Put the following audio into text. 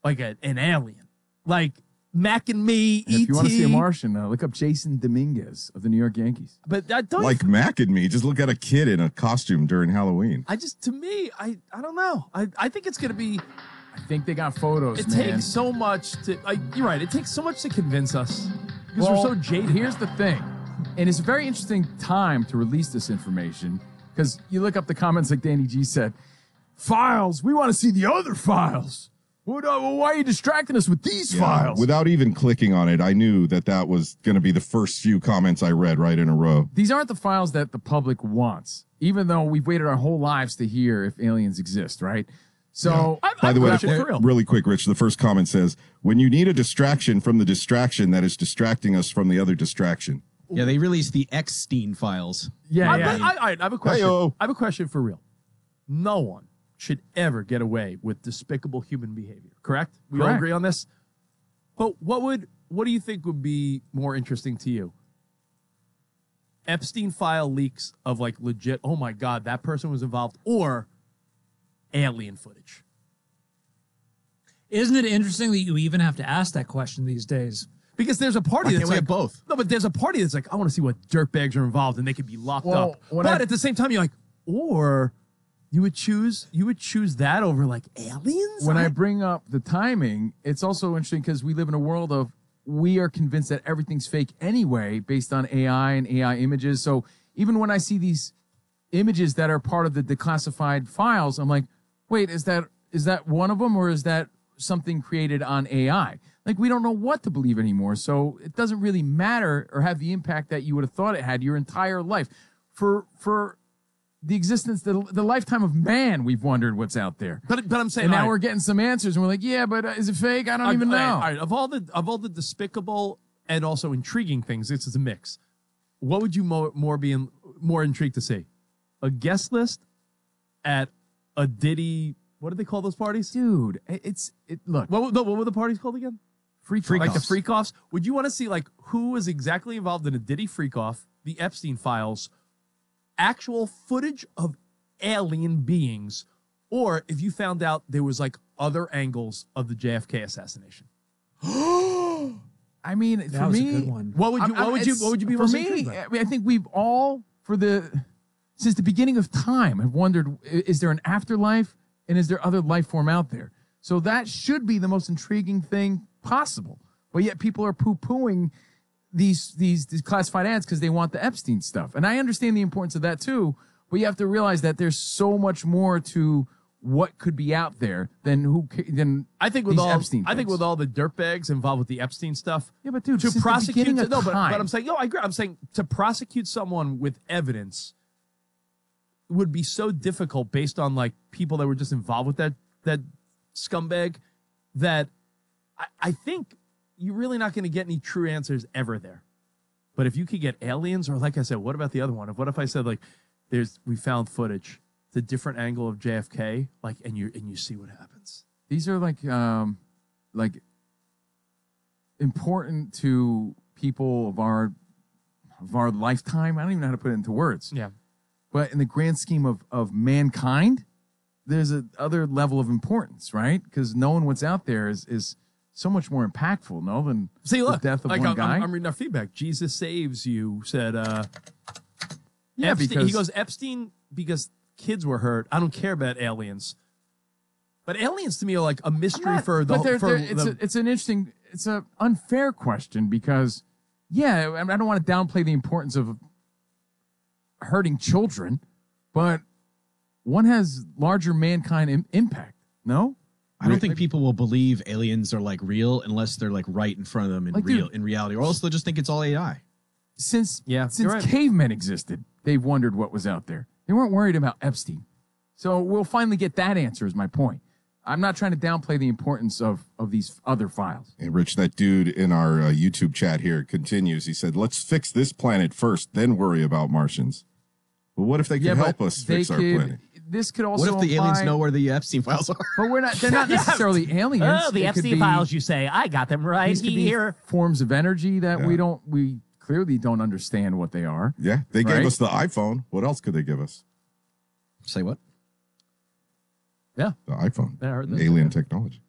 like an alien, like Mac and Me, And if you want to see a E.T. Martian, look up Jason Dominguez of the New York Yankees. But that don't Like Mac and Me. Just look at a kid in a costume during Halloween. I don't know. I think it's gonna be. I think they got photos, It man. takes so much to. You're right. It takes so much to convince us because Well, we're so jaded. Here's the thing, and it's a very interesting time to release this information because you look up the comments like Danny G said, files, we want to see the other files. Why are you distracting us with these files? Without even clicking on it, I knew that was going to be the first few comments I read right in a row. These aren't the files that the public wants, even though we've waited our whole lives to hear if aliens exist, right? So, By the way, for real. really quick, Rich, the first comment says, when you need a distraction from the distraction that is distracting us from the other distraction. Yeah, they released the Eckstein files. I have a question. Hey-o. I have a question for real. No one should ever get away with despicable human behavior. Correct? We all Correct. agree on this. But what do you think would be more interesting to you? Epstein file leaks of like legit, oh my God, that person was involved, or alien footage? Isn't it interesting that you even have to ask that question these days? Because there's a party Why that's can't we like have both? No, but there's a party that's like, I want to see what dirtbags are involved and they could be locked Well, up. when But I- at the same time, you're like, or you would choose that over like aliens? when I bring up the timing, it's also interesting because we live in a world of we are convinced that everything's fake anyway based on AI and AI images. So even when I see these images that are part of the declassified files, I'm like, wait, is that one of them or is that something created on AI? Like, we don't know what to believe anymore. So it doesn't really matter or have the impact that you would have thought it had your entire life. For the existence, the lifetime of man, we've wondered what's out there. but I'm saying, And now all we're right, getting some answers, and we're like, yeah, but is it fake? I don't even know. all right, of all the despicable and also intriguing things, this is a mix. What would you more intrigued to see? A guest list at a Diddy? What do they call those parties? Dude, look, What were the parties called again? freak Like the freak-offs? Would you want to see like who was exactly involved in a Diddy freak-off, the Epstein files, actual footage of alien beings, or if you found out there was like other angles of the JFK assassination? I mean, That for was me, a good one. What would you be for most me? intrigued by? I mean, I think we've all, since the beginning of time, have wondered: is there an afterlife, and is there other life form out there? So that should be the most intriguing thing possible. But yet, people are poo-pooing these classified ads because they want the Epstein stuff, and I understand the importance of that too. But you have to realize that there's so much more to what could be out there than I think with these all Epstein I think things. with all the dirtbags involved with the Epstein stuff. Yeah, but dude, to since the prosecute beginning of but time. I'm saying I agree. I'm saying to prosecute someone with evidence would be so difficult based on like people that were just involved with that scumbag that I think you're really not going to get any true answers ever there. But if you could get aliens, or like I said, what about the other one? What if I said like we found footage, it's a different angle of JFK, like and you see what happens. These are like important to people of our lifetime. I don't even know how to put it into words. Yeah. But in the grand scheme of mankind, there's a other level of importance, right? Because knowing what's out there is so much more impactful, no, than See, look, the death of like one guy. I'm reading our feedback. Jesus saves you said. Yeah, Epstein, because he goes Epstein because kids were hurt. I don't care about aliens, but aliens to me are like a mystery for the. But the it's an interesting, it's an unfair question because, yeah, I don't want to downplay the importance of hurting children, but one has larger mankind impact. No, I don't think people will believe aliens are like real unless they're like right in front of them in Like, dude, in reality, or else they'll just think it's all AI. since you're right. cavemen existed, they've wondered what was out there. They weren't worried about Epstein. So we'll finally get that answer is my point. I'm not trying to downplay the importance of these other files. And Rich, that dude in our YouTube chat here continues. He said, let's fix this planet first, then worry about Martians. Well, what if they can help us fix our planet? This could also What if the aliens apply- know where the Epstein files are? But they're not necessarily aliens. Oh, the It could Epstein be- files, you say. I got them right These could be here. forms of energy that we clearly don't understand what they are. Yeah, they Right? gave us the iPhone. What else could they give us? Say what? Yeah. The iPhone. Yeah, I heard that. Alien technology.